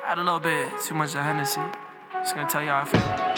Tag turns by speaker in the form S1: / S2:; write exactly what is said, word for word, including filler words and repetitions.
S1: Had a little bit too much of Hennessy. Just gonna tell you how I feel.